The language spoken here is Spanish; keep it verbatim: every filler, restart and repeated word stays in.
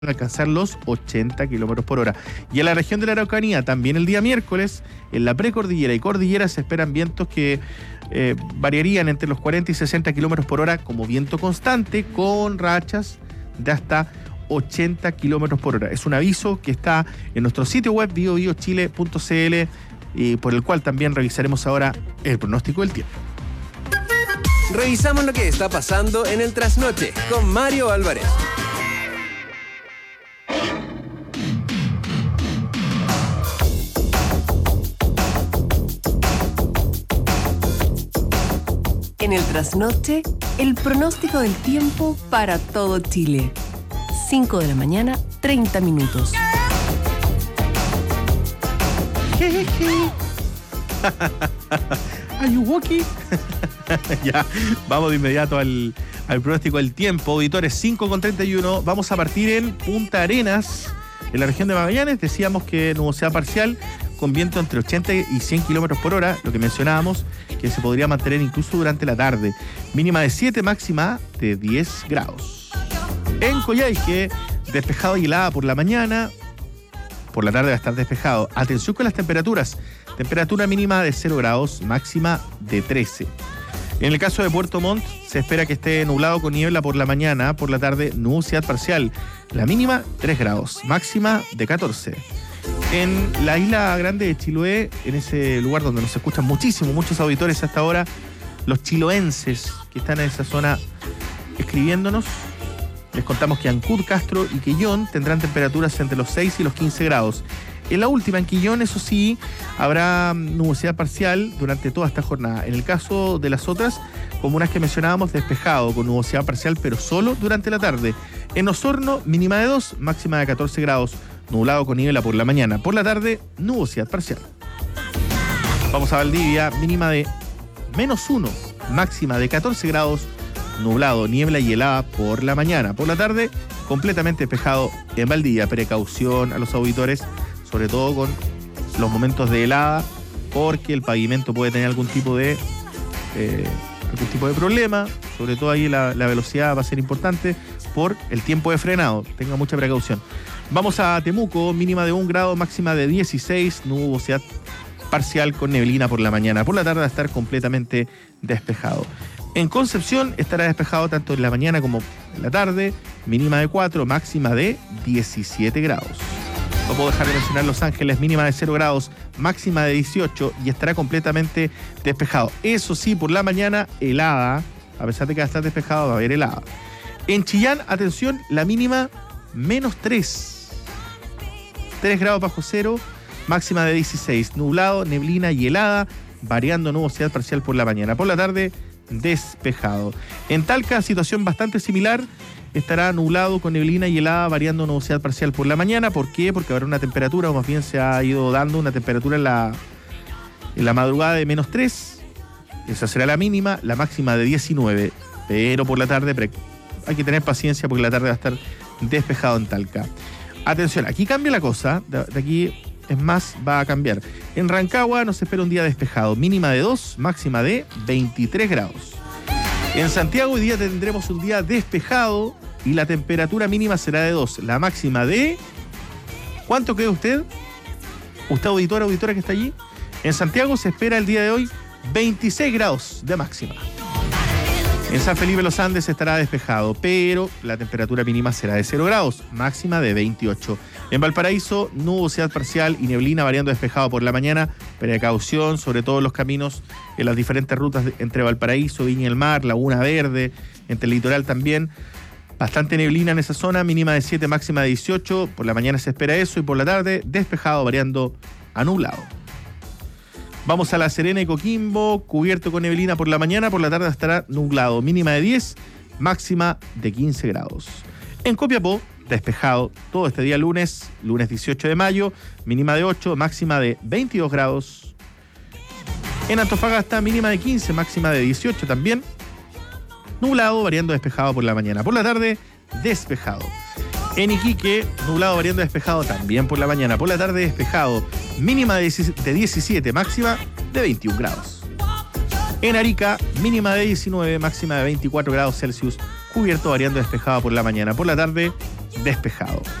alcanzar los ochenta kilómetros por hora. Y en la región de la Araucanía, también el día miércoles, en la precordillera y cordillera se esperan vientos que eh, variarían entre los cuarenta y sesenta kilómetros por hora como viento constante, con rachas de hasta ochenta kilómetros por hora. Es un aviso que está en nuestro sitio web bio bio chile punto c l y por el cual también revisaremos ahora el pronóstico del tiempo. Revisamos lo que está pasando en el trasnoche con Mario Álvarez. En el trasnoche, el pronóstico del tiempo para todo Chile. cinco de la mañana, treinta minutos. Are you walking? Ya, vamos de inmediato al, al pronóstico del tiempo. Auditores, cinco con treinta y uno. Vamos a partir en Punta Arenas, en la región de Magallanes. Decíamos que nubosidad parcial con viento entre ochenta y cien kilómetros por hora, lo que mencionábamos, que se podría mantener incluso durante la tarde. Mínima de siete, máxima de diez grados. En Coyhaique, despejado y helada por la mañana. Por la tarde va a estar despejado. Atención con las temperaturas. Temperatura mínima de cero grados, máxima de trece. En el caso de Puerto Montt, se espera que esté nublado con niebla por la mañana. Por la tarde, nubosidad parcial. La mínima, tres grados, máxima de catorce. En la isla grande de Chiloé, en ese lugar donde nos escuchan muchísimo, muchos auditores hasta ahora, los chiloenses que están en esa zona escribiéndonos, les contamos que Ancud, Castro y Quillón tendrán temperaturas entre los seis y los quince grados. En la última, en Quillón, eso sí, habrá nubosidad parcial durante toda esta jornada. En el caso de las otras comunas que mencionábamos, despejado con nubosidad parcial, pero solo durante la tarde. En Osorno, mínima de dos, máxima de catorce grados. Nublado con niebla por la mañana. Por la tarde, nubosidad parcial. Vamos a Valdivia, mínima de menos uno, máxima de catorce grados. Nublado, niebla y helada por la mañana. Por la tarde, completamente despejado en Valdivia. Precaución a los auditores, sobre todo con los momentos de helada, porque el pavimento puede tener algún tipo de eh, algún tipo de problema. Sobre todo ahí la, la velocidad va a ser importante por el tiempo de frenado. Tenga mucha precaución. Vamos a Temuco, mínima de un grado, máxima de dieciséis, nubosidad parcial con neblina por la mañana. Por la tarde va a estar completamente despejado. En Concepción estará despejado tanto en la mañana como en la tarde, mínima de cuatro, máxima de diecisiete grados. No puedo dejar de mencionar Los Ángeles, mínima de cero grados, máxima de dieciocho y estará completamente despejado. Eso sí, por la mañana helada, a pesar de que va a estar despejado, va a haber helada. En Chillán, atención, la mínima menos tres. tres grados bajo cero, máxima de dieciséis. Nublado, neblina y helada, variando nubosidad parcial por la mañana. Por la tarde, despejado. En Talca, situación bastante similar. Estará nublado con neblina y helada, variando nubosidad parcial por la mañana. ¿Por qué? Porque habrá una temperatura, o más bien se ha ido dando una temperatura en la, en la madrugada de menos tres. Esa será la mínima, la máxima de diecinueve. Pero por la tarde hay que tener paciencia porque la tarde va a estar despejado en Talca. Atención, aquí cambia la cosa, de, de aquí es más, va a cambiar. En Rancagua nos espera un día despejado, mínima de dos, máxima de veintitrés grados. En Santiago hoy día tendremos un día despejado y la temperatura mínima será de dos, la máxima de... ¿Cuánto cree usted? ¿Usted auditora, auditora que está allí? En Santiago se espera el día de hoy veintiséis grados de máxima. En San Felipe Los Andes estará despejado, pero la temperatura mínima será de cero grados, máxima de veintiocho. En Valparaíso, nubosidad parcial y neblina variando despejado por la mañana. Precaución, sobre todo en los caminos en las diferentes rutas de, entre Valparaíso, Viña del Mar, Laguna Verde, entre el litoral también. Bastante neblina en esa zona, mínima de siete, máxima de dieciocho. Por la mañana se espera eso y por la tarde despejado variando a nublado. Vamos a La Serena y Coquimbo, cubierto con neblina por la mañana, por la tarde estará nublado, mínima de diez, máxima de quince grados. En Copiapó, despejado todo este día lunes, lunes dieciocho de mayo, mínima de ocho, máxima de veintidós grados. En Antofagasta, mínima de quince, máxima de dieciocho también. Nublado, variando despejado por la mañana, por la tarde, despejado. En Iquique, nublado variando despejado también por la mañana. Por la tarde despejado, mínima de diecisiete, máxima de veintiún grados. En Arica, mínima de diecinueve, máxima de veinticuatro grados Celsius, cubierto variando despejado por la mañana. Por la tarde, despejado.